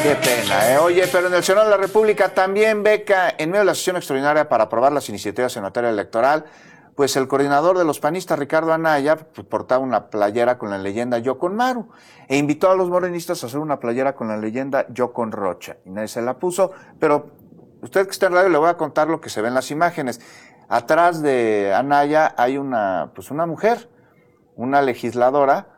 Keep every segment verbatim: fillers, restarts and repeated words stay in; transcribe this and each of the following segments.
Qué pena, ¿eh? Oye, pero en el Senado de la República también, Beca, en medio de la sesión extraordinaria para aprobar las iniciativas en materia electoral, pues el coordinador de los panistas, Ricardo Anaya, pues, portaba una playera con la leyenda Yo con Maru e invitó a los morenistas a hacer una playera con la leyenda Yo con Rocha. Y nadie se la puso, pero usted que está en radio le voy a contar lo que se ve en las imágenes. Atrás de Anaya hay una, pues una mujer, una legisladora,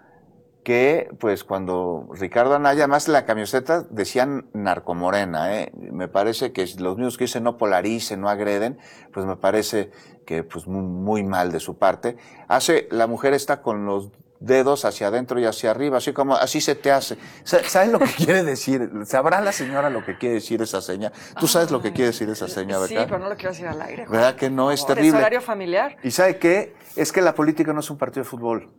que pues cuando Ricardo Anaya, además la camiseta decían narcomorena, ¿eh? Me parece que los mismos que dicen no polaricen, no agreden, pues me parece que pues muy, muy mal de su parte. Hace, la mujer está con los dedos hacia adentro y hacia arriba, así como, así se te hace. ¿Sabes lo que quiere decir? ¿Sabrá la señora lo que quiere decir esa seña? ¿Tú sabes lo que quiere decir esa seña, verdad? Sí, pero no lo quiero decir al aire. ¿Verdad que no? Es terrible. Es horario familiar. ¿Y sabe qué? Es que la política no es un partido de fútbol.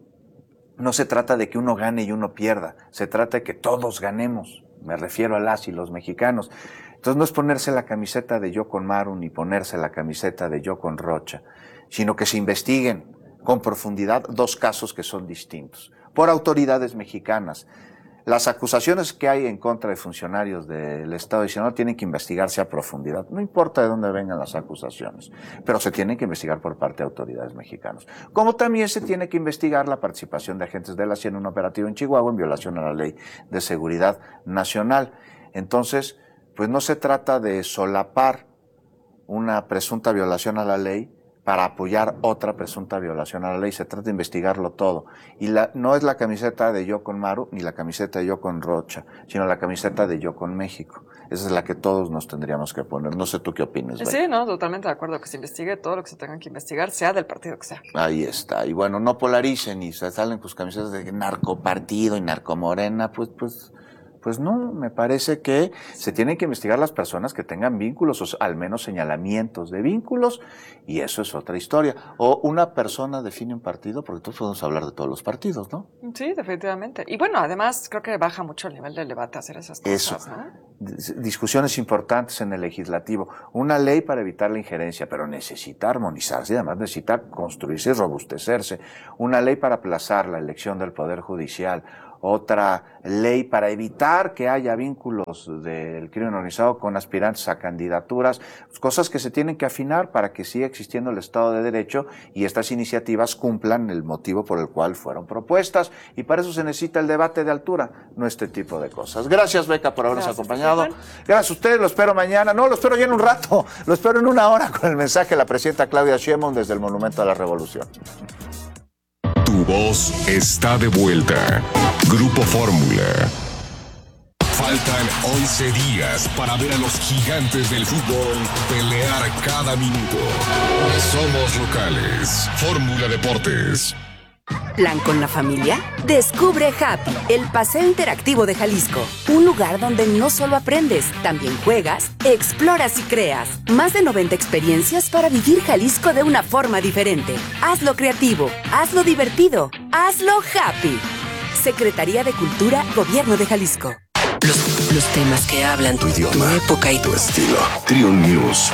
No se trata de que uno gane y uno pierda, se trata de que todos ganemos, me refiero a las y los mexicanos. Entonces no es ponerse la camiseta de Yo con Maru ni ponerse la camiseta de Yo con Rocha, sino que se investiguen con profundidad dos casos que son distintos, por autoridades mexicanas. Las acusaciones que hay en contra de funcionarios del Estado de Sinaloa tienen que investigarse a profundidad. No importa de dónde vengan las acusaciones, pero se tienen que investigar por parte de autoridades mexicanas. Como también se tiene que investigar la participación de agentes de la C I E en un operativo en Chihuahua en violación a la Ley de Seguridad Nacional. Entonces, pues no se trata de solapar una presunta violación a la ley para apoyar otra presunta violación a la ley. Se trata de investigarlo todo. Y la, no es la camiseta de Yo con Maru ni la camiseta de Yo con Rocha, sino la camiseta de Yo con México. Esa es la que todos nos tendríamos que poner. No sé tú qué opinas. Sí, Bay. No, totalmente de acuerdo. Que se investigue todo lo que se tenga que investigar, sea del partido que sea. Ahí está. Y bueno, no polaricen y se salen pues camisetas de narcopartido y narcomorena, pues, pues... Pues no, me parece que se tienen que investigar las personas que tengan vínculos, o al menos señalamientos de vínculos, y eso es otra historia. O una persona define un partido, porque todos podemos hablar de todos los partidos, ¿no? Sí, definitivamente. Y bueno, además creo que baja mucho el nivel del debate hacer esas cosas, eso. ¿no? Discusiones importantes en el legislativo. Una ley para evitar la injerencia, pero necesita armonizarse y además necesita construirse y robustecerse. Una ley para aplazar la elección del Poder Judicial. Otra ley para evitar que haya vínculos del crimen organizado con aspirantes a candidaturas, cosas que se tienen que afinar para que siga existiendo el Estado de Derecho y estas iniciativas cumplan el motivo por el cual fueron propuestas, y para eso se necesita el debate de altura, no este tipo de cosas. Gracias, Beca, por habernos Gracias, acompañado. Esteban. Gracias a ustedes, lo espero mañana, no, lo espero ya en un rato, lo espero en una hora con el mensaje de la presidenta Claudia Sheinbaum desde el Monumento a la Revolución. Tu voz está de vuelta. Grupo Fórmula. Faltan once días para ver a los gigantes del fútbol pelear cada minuto. Somos locales. Fórmula Deportes. ¿Plan con la familia? Descubre Happy, el paseo interactivo de Jalisco. Un lugar donde no solo aprendes, también juegas, exploras y creas. Más de noventa experiencias para vivir Jalisco de una forma diferente. Hazlo creativo, hazlo divertido, hazlo happy. Secretaría de Cultura, Gobierno de Jalisco. Los, los temas que hablan tu idioma, tu época y tu estilo. Trio News.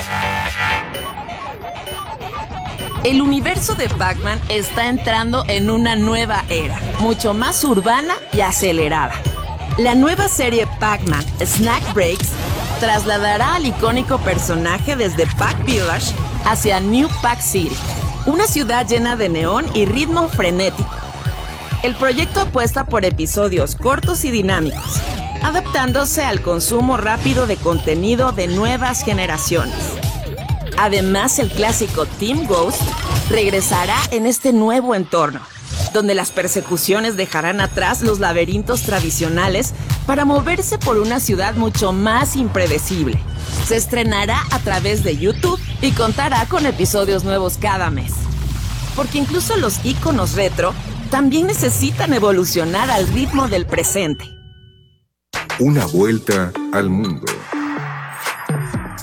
El universo de Pac-Man está entrando en una nueva era, mucho más urbana y acelerada. La nueva serie Pac-Man Snack Breaks trasladará al icónico personaje desde Pac Village hacia New Pac City, una ciudad llena de neón y ritmo frenético. El proyecto apuesta por episodios cortos y dinámicos, adaptándose al consumo rápido de contenido de nuevas generaciones. Además, el clásico Team Ghost regresará en este nuevo entorno, donde las persecuciones dejarán atrás los laberintos tradicionales para moverse por una ciudad mucho más impredecible. Se estrenará a través de YouTube y contará con episodios nuevos cada mes. Porque incluso los íconos retro también necesitan evolucionar al ritmo del presente. Una vuelta al mundo.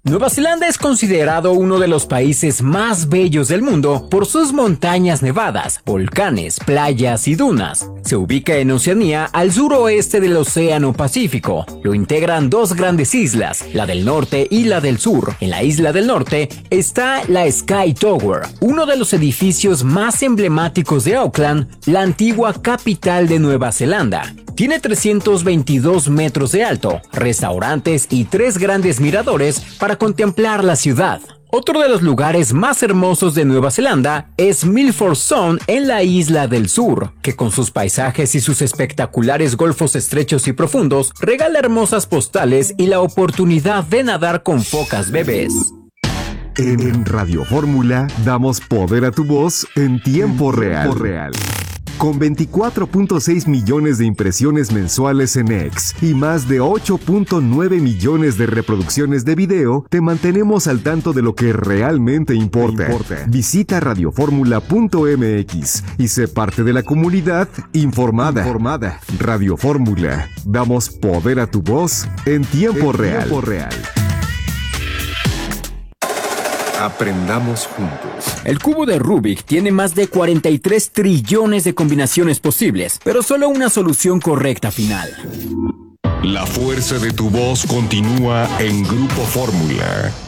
Nueva Zelanda es considerado uno de los países más bellos del mundo por sus montañas nevadas, volcanes, playas y dunas. Se ubica en Oceanía, al suroeste del Océano Pacífico. Lo integran dos grandes islas, la del norte y la del sur. En la isla del norte está la Sky Tower, uno de los edificios más emblemáticos de Auckland, la antigua capital de Nueva Zelanda. Tiene trescientos veintidós metros de alto, restaurantes y tres grandes miradores para contemplar la ciudad. Otro de los lugares más hermosos de Nueva Zelanda es Milford Sound en la isla del sur, que con sus paisajes y sus espectaculares golfos estrechos y profundos regala hermosas postales y la oportunidad de nadar con focas bebés. En Radio Fórmula damos poder a tu voz en tiempo real. real. Con veinticuatro punto seis millones de impresiones mensuales en X y más de ocho punto nueve millones de reproducciones de video, te mantenemos al tanto de lo que realmente importa. importa. Visita radio fórmula punto m x y sé parte de la comunidad informada. informada. Radio Fórmula. Damos poder a tu voz en tiempo en real. Tiempo real. Aprendamos juntos. El cubo de Rubik tiene más de cuarenta y tres trillones de combinaciones posibles, pero solo una solución correcta final. La fuerza de tu voz continúa en Grupo Fórmula.